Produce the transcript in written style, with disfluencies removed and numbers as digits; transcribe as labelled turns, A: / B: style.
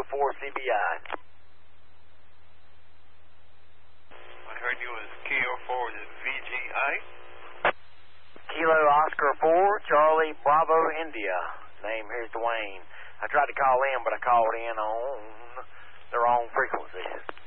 A: CBI.
B: I heard you was Kilo 4, is it VGI?
A: Kilo Oscar 4, Charlie Bravo India. Name here's Dwayne. I tried to call in, but I called in on the wrong frequency.